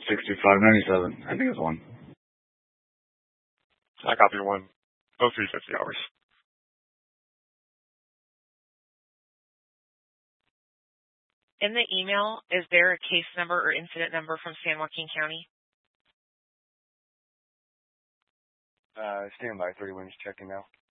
6597. I think it's one. I copy 10350 hours. In the email, is there a case number or incident number from San Joaquin County? Stand by. 31 is checking now.